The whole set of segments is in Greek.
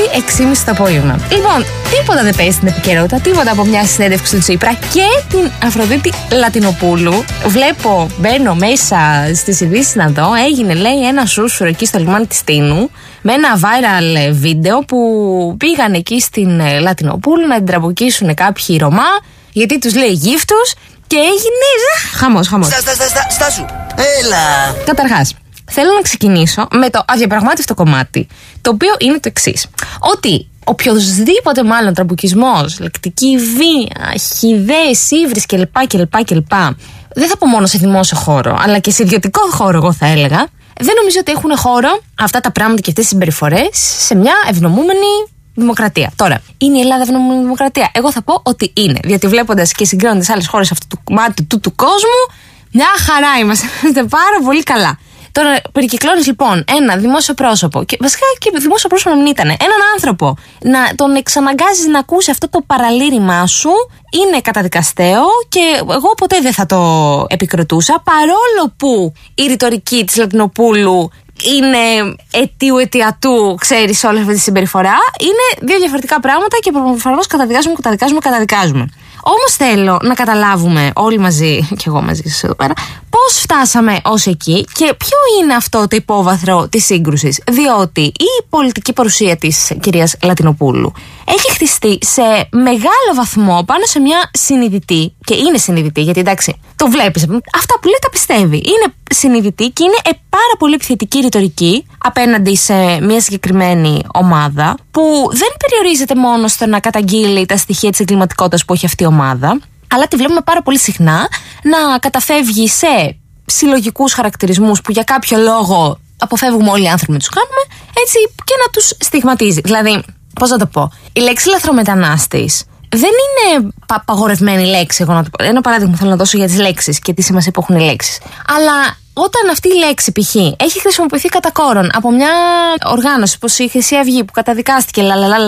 6:30 το απόγευμα. Λοιπόν, τίποτα δεν παίζει στην επικαιρότητα, τίποτα από μια συνέντευξη του Τσίπρα και την Αφροδίτη Λατινοπούλου. Βλέπω, μπαίνω μέσα στις ειδήσεις να δω, έγινε λέει ένα σούσουρο εκεί στο λιμάνι της Τίνου με ένα viral βίντεο που πήγαν εκεί στην Λατινοπούλου να την τραμποκίσουν κάποιοι Ρωμά γιατί τους λέει γύφτους και έγινε χαμός. Στάσου, έλα. Καταρχάς, θέλω να ξεκινήσω με το αδιαπραγμάτευτο κομμάτι, το οποίο είναι το εξής. Ότι οποιοδήποτε μάλλον τραμπουκισμός, λεκτική βία, χυδές, ύβρις κλπ. Δεν θα πω μόνο σε δημόσιο χώρο, αλλά και σε ιδιωτικό χώρο, εγώ θα έλεγα. Δεν νομίζω ότι έχουν χώρο αυτά τα πράγματα και αυτές τις συμπεριφορές σε μια ευνομούμενη δημοκρατία. Τώρα, είναι η Ελλάδα ευνομούμενη δημοκρατία? Εγώ θα πω ότι είναι. Διότι βλέποντας και συγκρίνοντας άλλες χώρες αυτού του κομμάτι του κόσμου, μια χαρά είμαστε πάρα πολύ καλά. Τώρα, περικυκλώνεις λοιπόν ένα δημόσιο πρόσωπο, και βασικά και δημόσιο πρόσωπο να μην ήταν, έναν άνθρωπο, να τον εξαναγκάζεις να ακούσει αυτό το παραλήρημά σου, είναι καταδικαστέο και εγώ ποτέ δεν θα το επικροτούσα, παρόλο που η ρητορική της Λατινοπούλου είναι αιτίου αιτιατού, ξέρεις, όλη αυτή τη συμπεριφορά. Είναι δύο διαφορετικά πράγματα και προφανώς καταδικάζουμε. Όμως θέλω να καταλάβουμε όλοι μαζί, και εγώ μαζί σας εδώ πέρα, πώς φτάσαμε ως εκεί και ποιο είναι αυτό το υπόβαθρο της σύγκρουσης. Διότι η πολιτική παρουσία της κυρίας Λατινοπούλου έχει χτιστεί σε μεγάλο βαθμό πάνω σε μια συνειδητή, και είναι συνειδητή, γιατί εντάξει, το βλέπεις, αυτά που λέει τα πιστεύει. Είναι συνειδητή και είναι πάρα πολύ επιθετική ρητορική απέναντι σε μια συγκεκριμένη ομάδα που δεν περιορίζεται μόνο στο να καταγγείλει τα στοιχεία της εγκληματικότητας που έχει αυτή η ομάδα, αλλά τη βλέπουμε πάρα πολύ συχνά να καταφεύγει σε συλλογικούς χαρακτηρισμούς που για κάποιο λόγο αποφεύγουμε όλοι οι άνθρωποι να τους κάνουμε, έτσι, και να τους στιγματίζει. Δηλαδή, πώς να το πω, η λέξη λαθρομετανάστης δεν είναι παγορευμένη λέξη, εγώ να το πω. Ένα παράδειγμα θέλω να δώσω για τις λέξεις και τι σημασία που έχουν οι λέξεις. Αλλά όταν αυτή η λέξη π.χ. έχει χρησιμοποιηθεί κατά κόρον από μια οργάνωση όπως η Χρυσή Αυγή που καταδικάστηκε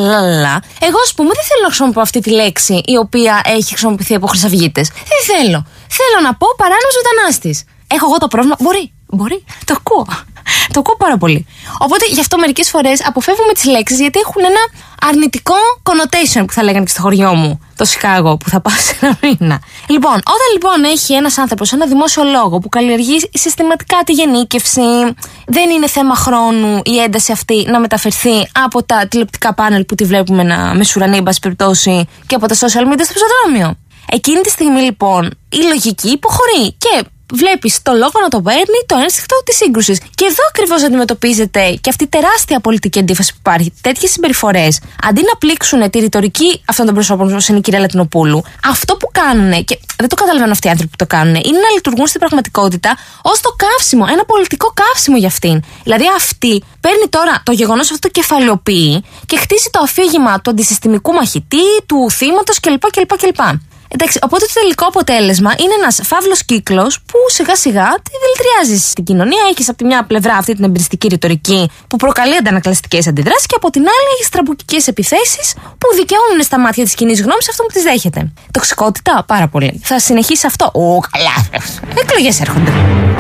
εγώ ας πούμε δεν θέλω να χρησιμοποιώ αυτή τη λέξη η οποία έχει χρησιμοποιηθεί από χρυσαυγίτες. Δεν θέλω. Θέλω να πω παράνομος μετανάστης. Έχω εγώ το πρόβλημα? Μπορεί. Το ακούω. Το ακούω πάρα πολύ. Οπότε γι' αυτό μερικές φορές αποφεύγουμε τις λέξεις γιατί έχουν ένα αρνητικό connotation που θα λέγανε και στο χωριό μου, το Σικάγο, που θα πάω σε ένα μήνα. Λοιπόν, όταν λοιπόν έχει ένας άνθρωπος ένα δημόσιο λόγο που καλλιεργεί συστηματικά τη γενίκευση, δεν είναι θέμα χρόνου η ένταση αυτή να μεταφερθεί από τα τηλεοπτικά πάνελ που τη βλέπουμε να μεσουρανεί, εν πάση περιπτώσει, και από τα social media στο πεζοδρόμιο. Εκείνη τη στιγμή λοιπόν η λογική υποχωρεί και βλέπεις το λόγο να το παίρνει το ένστικτο της σύγκρουσης. Και εδώ ακριβώς αντιμετωπίζεται και αυτή η τεράστια πολιτική αντίφαση που υπάρχει. Τέτοιες συμπεριφορές, αντί να πλήξουν τη ρητορική αυτών των προσώπων, όπως είναι η κυρία Λατινοπούλου, αυτό που κάνουν, και δεν το καταλαβαίνω αυτοί οι άνθρωποι που το κάνουν, είναι να λειτουργούν στην πραγματικότητα ως το καύσιμο, ένα πολιτικό καύσιμο για αυτήν. Δηλαδή αυτή παίρνει τώρα το γεγονός αυτό, το κεφαλαιοποιεί και χτίσει το αφήγημα του αντισυστημικού μαχητή, του θύματος κλπ. Εντάξει, οπότε το τελικό αποτέλεσμα είναι ένας φαύλος κύκλος που σιγά σιγά τη δηλητηριάζει στην κοινωνία. Έχεις από τη μια πλευρά αυτή την εμπειριστική ρητορική που προκαλεί αντανακλαστικές αντιδράσεις και από την άλλη έχεις τραμπουκικές επιθέσεις που δικαιώνουν στα μάτια της κοινής γνώμης αυτό που τις δέχεται. Τοξικότητα, πάρα πολύ. Θα συνεχίσει αυτό? Καλά. Εκλογές έρχονται.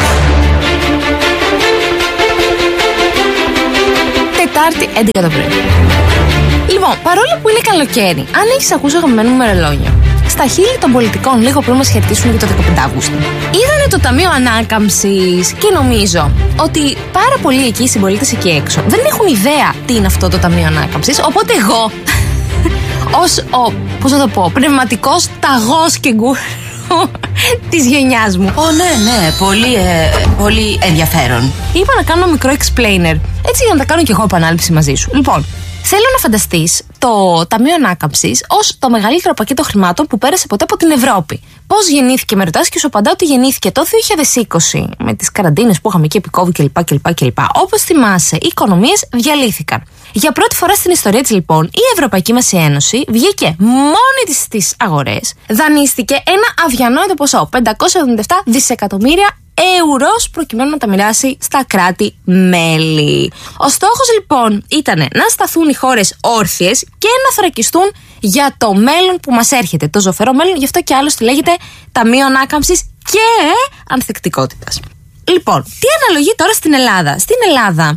Τετάρτη, 11 το πρωί. Λοιπόν, παρόλο που είναι καλοκαίρι, αν έχεις ακούσει αγαπημένο μου μερολόγιο, στα χείλη των πολιτικών λίγο πριν μας χαιρετήσουν για το 15 Αύγουστο, είδανε το Ταμείο Ανάκαμψης και νομίζω ότι πάρα πολλοί εκεί οι συμπολίτες εκεί έξω δεν έχουν ιδέα τι είναι αυτό το Ταμείο Ανάκαμψης. Οπότε εγώ, ως πώς θα το πω, πνευματικός ταγός και γκουρού της γενιάς μου. Ναι, πολύ ενδιαφέρον. Είπα να κάνω ένα μικρό explainer, έτσι για να τα κάνω κι εγώ επανάληψη μαζί σου. Λοιπόν, θέλω να φανταστείς το Ταμείο Ανάκαμψης ως το μεγαλύτερο πακέτο χρημάτων που πέρασε ποτέ από την Ευρώπη. Πώς γεννήθηκε, με ρωτάς, και σου απαντάω ότι γεννήθηκε το 2020 με τις καραντίνες που είχαμε και επί COVID κλπ. Όπως θυμάσαι, οι οικονομίες διαλύθηκαν. Για πρώτη φορά στην ιστορία της λοιπόν, η Ευρωπαϊκή Μας Ένωση βγήκε μόνη της στις αγορές, δανείστηκε ένα αδιανόητο ποσό, 577 δισεκατομμύρια ευρώ, προκειμένου να τα μοιράσει στα κράτη-μέλη. Ο στόχος λοιπόν ήταν να σταθούν οι χώρες όρθιες και να θωρακιστούν για το μέλλον που μας έρχεται. Το ζωφερό μέλλον, γι' αυτό και άλλωστε λέγεται Ταμείο Ανάκαμψης και Ανθεκτικότητας. Λοιπόν, τι αναλογεί τώρα στην Ελλάδα? Στην Ελλάδα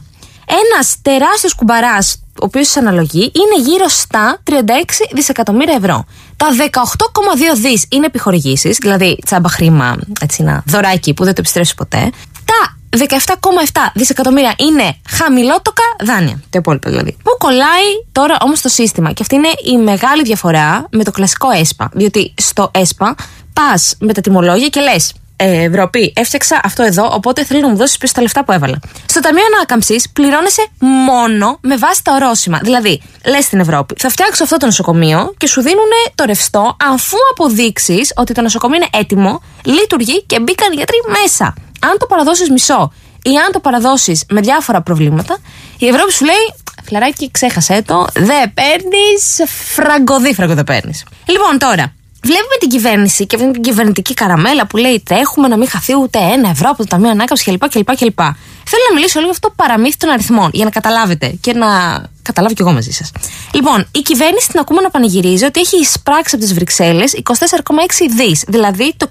Ένας τεράστιος κουμπαράς, ο οποίος σας αναλογεί, είναι γύρω στα 36 δισεκατομμύρια ευρώ. Τα 18,2 δις είναι επιχορηγήσεις, δηλαδή τσάμπα χρήμα, έτσι ένα δωράκι που δεν το επιστρέφεις ποτέ. Τα 17,7 δισεκατομμύρια είναι χαμηλότοκα δάνεια, το υπόλοιπο δηλαδή. Πού κολλάει τώρα όμως το σύστημα? Και αυτή είναι η μεγάλη διαφορά με το κλασικό ΕΣΠΑ. Διότι στο ΕΣΠΑ πας με τα τιμολόγια και λες: Ευρώπη, έφτιαξα αυτό εδώ, οπότε θέλω να μου δώσεις πίσω τα λεφτά που έβαλα. Στο Ταμείο Ανάκαμψης πληρώνεσαι μόνο με βάση τα ορόσημα. Δηλαδή, λες στην Ευρώπη: θα φτιάξω αυτό το νοσοκομείο και σου δίνουν το ρευστό αφού αποδείξεις ότι το νοσοκομείο είναι έτοιμο, λειτουργεί και μπήκαν οι γιατροί μέσα. Αν το παραδώσεις μισό ή αν το παραδώσεις με διάφορα προβλήματα, η Ευρώπη σου λέει: φιλαράκι, ξέχασέ το, δεν παίρνεις, φραγκοδίφραγκο δεν παίρνεις. Λοιπόν, τώρα, βλέπουμε την κυβέρνηση και την κυβερνητική καραμέλα που λέει: τρέχουμε να μην χαθεί ούτε ένα ευρώ από το Ταμείο Ανάκαμψης κλπ. Θέλω να μιλήσω λίγο για αυτό το παραμύθι των αριθμών, για να καταλάβετε και να καταλάβω κι εγώ μαζί σας. Λοιπόν, η κυβέρνηση την ακούμε να πανηγυρίζει ότι έχει εισπράξει από τις Βρυξέλλες 24,6 δις, δηλαδή το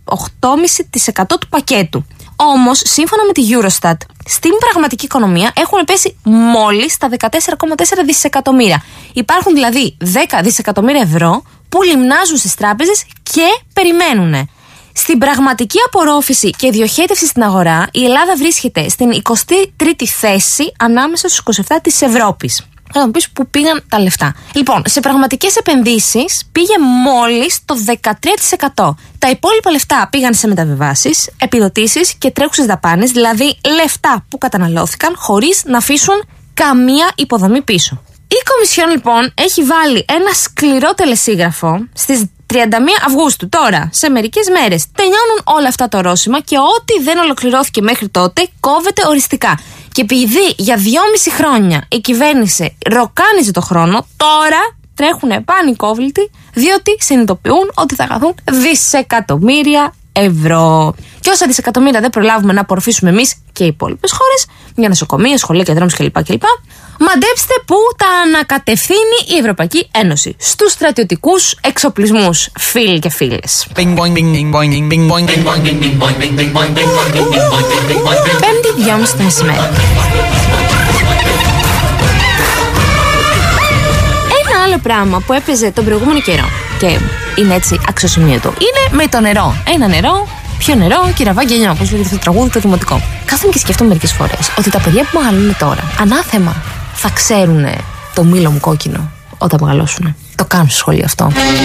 68,5% του πακέτου. Όμως, σύμφωνα με τη Eurostat, στην πραγματική οικονομία έχουν πέσει μόλις τα 14,4 δισεκατομμύρια. Υπάρχουν δηλαδή 10 δισεκατομμύρια ευρώ που λιμνάζουν στις τράπεζες και περιμένουν. Στην πραγματική απορρόφηση και διοχέτευση στην αγορά, η Ελλάδα βρίσκεται στην 23η θέση ανάμεσα στους 27 της Ευρώπης. Θα μου πεις πού πήγαν τα λεφτά. Λοιπόν, σε πραγματικές επενδύσεις πήγε μόλις το 13%. Τα υπόλοιπα λεφτά πήγαν σε μεταβιβάσεις, επιδοτήσεις και τρέχουσες δαπάνες, δηλαδή λεφτά που καταναλώθηκαν χωρίς να αφήσουν καμία υποδομή πίσω. Η Κομισιόν λοιπόν έχει βάλει ένα σκληρό τελεσίγραφο στις 31 Αυγούστου. Τώρα, σε μερικές μέρες, τελειώνουν όλα αυτά τα ορόσημα και ό,τι δεν ολοκληρώθηκε μέχρι τότε κόβεται οριστικά. Και επειδή για 2,5 χρόνια η κυβέρνηση ροκάνιζε το χρόνο, τώρα τρέχουν πανικόβλητοι διότι συνειδητοποιούν ότι θα χαθούν δισεκατομμύρια ευρώ. Και όσα δισεκατομμύρια δεν προλάβουμε να απορροφήσουμε εμείς και οι υπόλοιπες χώρες, για νοσοκομεία, σχολεία και δρόμους κλπ. Μαντέψτε πού τα ανακατευθύνει η Ευρωπαϊκή Ένωση. Στους στρατιωτικούς εξοπλισμούς, φίλοι και φίλες. Πέμπτη, 2:30 το μεσημέρι. Ένα άλλο πράγμα που έπαιζε τον προηγούμενο καιρό και είναι έτσι αξιοσημείωτο είναι με το νερό. Ένα νερό, πιο νερό, κυραβάκι γενιά, όπως λέγεται αυτό το τραγούδι, το δημοτικό. Κάθομαι και σκέφτομαι μερικές φορές ότι τα παιδιά που μεγαλώνουν τώρα, ανάθεμα, θα ξέρουν το μήλο μου κόκκινο όταν μεγαλώσουν. Το κάνουν στο σχολείο αυτό.